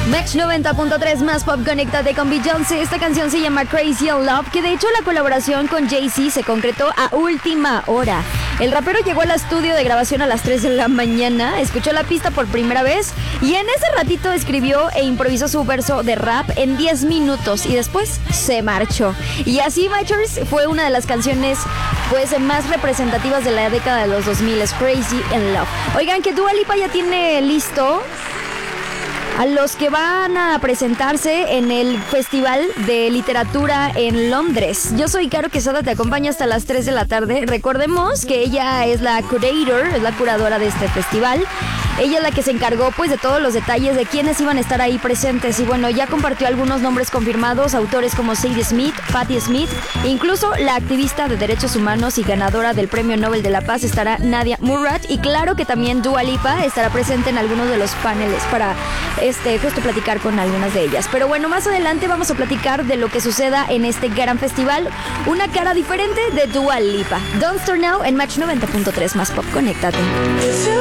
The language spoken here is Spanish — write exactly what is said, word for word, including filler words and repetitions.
Match noventa punto tres más pop, conéctate con Beyoncé. Esta canción se llama Crazy in Love, que de hecho la colaboración con Jay-Z se concretó a última hora. El rapero llegó al estudio de grabación a las tres de la mañana, escuchó la pista por primera vez y en ese ratito escribió e improvisó su verso de rap en diez minutos y después se marchó. Y así, Matchers, fue una de las canciones pues más representativas de la década de los dos mil, es Crazy in Love. Oigan, que Dua Lipa ya tiene listo a los que van a presentarse en el Festival de Literatura en Londres. Yo soy Caro Quesada, te acompaño hasta las tres de la tarde. Recordemos que ella es la curator, es la curadora de este festival. Ella es la que se encargó pues de todos los detalles de quiénes iban a estar ahí presentes. Y bueno, ya compartió algunos nombres confirmados, autores como Sadie Smith, Patti Smith, e incluso la activista de derechos humanos y ganadora del Premio Nobel de la Paz estará Nadia Murad. Y claro que también Dua Lipa estará presente en algunos de los paneles para este, justo platicar con algunas de ellas. Pero bueno, más adelante vamos a platicar de lo que suceda en este gran festival. Una cara diferente de Dua Lipa. Don't Start Now en Match noventa punto tres más pop. Conéctate.